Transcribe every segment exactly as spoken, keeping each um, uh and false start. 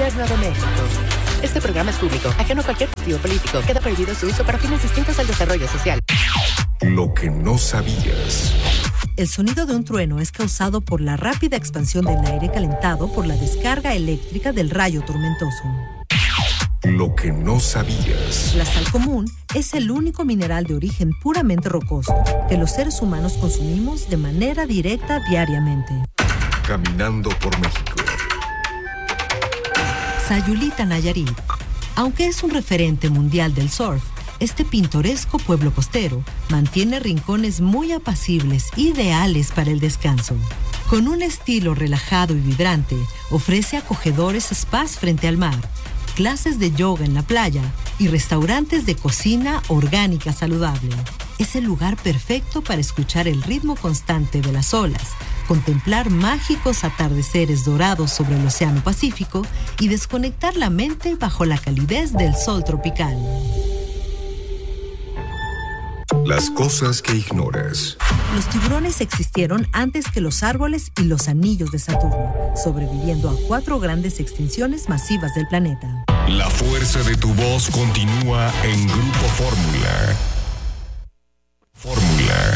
Gobierno de México. Este programa es público, ajeno a cualquier partido político. Queda prohibido su uso para fines distintos al desarrollo social. Lo que no sabías. El sonido de un trueno es causado por la rápida expansión del aire calentado por la descarga eléctrica del rayo tormentoso. Lo que no sabías. La sal común es el único mineral de origen puramente rocoso que los seres humanos consumimos de manera directa diariamente. Caminando por México. Sayulita, Nayarit. Aunque es un referente mundial del surf, este pintoresco pueblo costero mantiene rincones muy apacibles, ideales para el descanso. Con un estilo relajado y vibrante, ofrece acogedores spas frente al mar, clases de yoga en la playa y restaurantes de cocina orgánica saludable. Es el lugar perfecto para escuchar el ritmo constante de las olas, contemplar mágicos atardeceres dorados sobre el Océano Pacífico y desconectar la mente bajo la calidez del sol tropical. Las cosas que ignoras. Los tiburones existieron antes que los árboles y los anillos de Saturno, sobreviviendo a cuatro grandes extinciones masivas del planeta. La fuerza de tu voz continúa en Grupo Fórmula. Fórmula.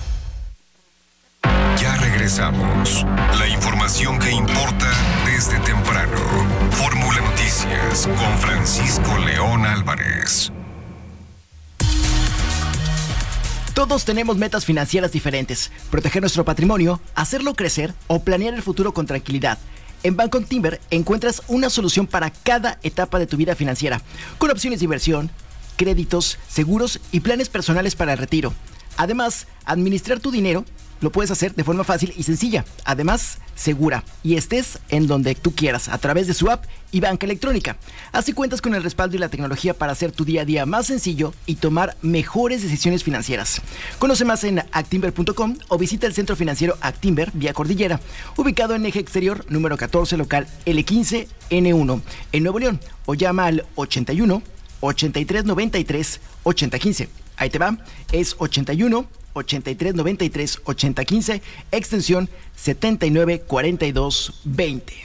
Ya regresamos. La información que importa desde temprano. Fórmula Noticias con Francisco León Álvarez. Todos tenemos metas financieras diferentes. Proteger nuestro patrimonio, hacerlo crecer o planear el futuro con tranquilidad. En Banco Actinver encuentras una solución para cada etapa de tu vida financiera, con opciones de inversión, créditos, seguros y planes personales para el retiro. Además, administrar tu dinero lo puedes hacer de forma fácil y sencilla, además segura, y estés en donde tú quieras, a través de su app y banca electrónica. Así cuentas con el respaldo y la tecnología para hacer tu día a día más sencillo y tomar mejores decisiones financieras. Conoce más en actinver punto com o visita el centro financiero Actinver Vía Cordillera, ubicado en Eje Exterior número catorce, local L quince N uno, en Nuevo León, o llama al ochenta y uno, ochenta y tres, noventa y tres, ochenta quince. Ahí te va, es ochenta y uno, ochenta y tres, noventa y tres, ochenta quince, extensión setenta y nueve, cuarenta y dos, veinte.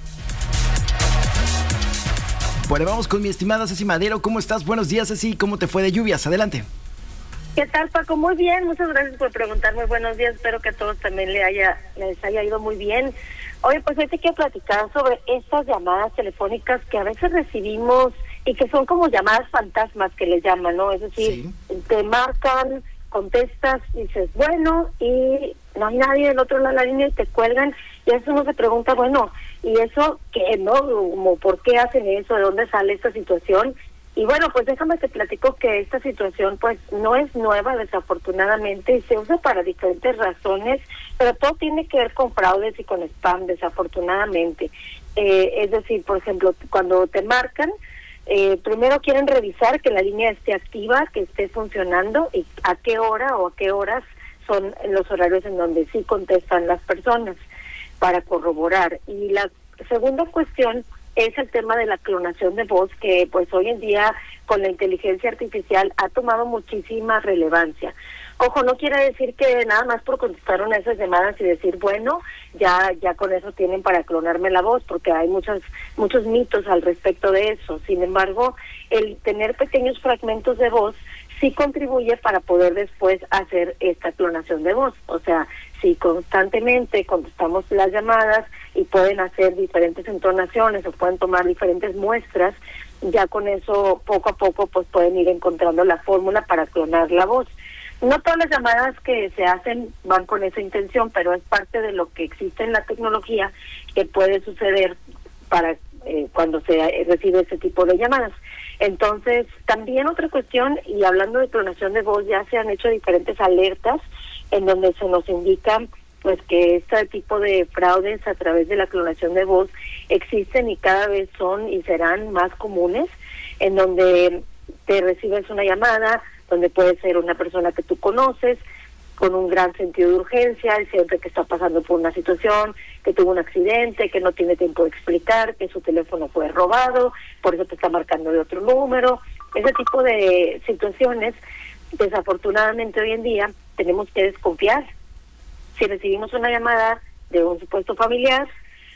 Bueno, vamos con mi estimada Ceci Madero. ¿Cómo estás? Buenos días, Ceci. ¿Cómo te fue de lluvias? Adelante. ¿Qué tal, Paco? Muy bien, muchas gracias por preguntar. Muy buenos días, espero que a todos también le haya, les haya ido muy bien. Oye, pues hoy te quiero platicar sobre estas llamadas telefónicas que a veces recibimos y que son como llamadas fantasmas que les llaman, ¿no? Es decir, sí. Te marcan, contestas, dices, bueno, y no hay nadie del otro lado de la línea y te cuelgan, y a veces uno se pregunta, bueno, ¿y eso qué, no? Como, ¿por qué hacen eso? ¿De dónde sale esta situación? Y bueno, pues déjame te platico que esta situación pues no es nueva, desafortunadamente, y se usa para diferentes razones, pero todo tiene que ver con fraudes y con spam, desafortunadamente. Eh, es decir, por ejemplo, cuando te marcan, Eh, primero quieren revisar que la línea esté activa, que esté funcionando y a qué hora o a qué horas son los horarios en donde sí contestan las personas para corroborar. Y la segunda cuestión es el tema de la clonación de voz, que pues hoy en día con la inteligencia artificial ha tomado muchísima relevancia. Ojo, no quiere decir que nada más por contestar una de esas llamadas y decir, bueno, ya ya con eso tienen para clonarme la voz, porque hay muchos muchos mitos al respecto de eso. Sin embargo, el tener pequeños fragmentos de voz sí contribuye para poder después hacer esta clonación de voz. O sea, si constantemente contestamos las llamadas y pueden hacer diferentes entonaciones o pueden tomar diferentes muestras, ya con eso poco a poco pues pueden ir encontrando la fórmula para clonar la voz. No todas las llamadas que se hacen van con esa intención, pero es parte de lo que existe en la tecnología que puede suceder para eh, cuando se recibe ese tipo de llamadas. Entonces, también otra cuestión, y hablando de clonación de voz, ya se han hecho diferentes alertas en donde se nos indica pues que este tipo de fraudes a través de la clonación de voz existen y cada vez son y serán más comunes, en donde te recibes una llamada, donde puede ser una persona que tú conoces, con un gran sentido de urgencia, siempre que está pasando por una situación, que tuvo un accidente, que no tiene tiempo de explicar, que su teléfono fue robado, por eso te está marcando de otro número. Ese tipo de situaciones, desafortunadamente hoy en día, tenemos que desconfiar. Si recibimos una llamada de un supuesto familiar,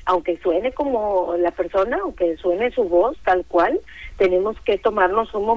aunque suene como la persona, aunque suene su voz tal cual, tenemos que tomarnos un momento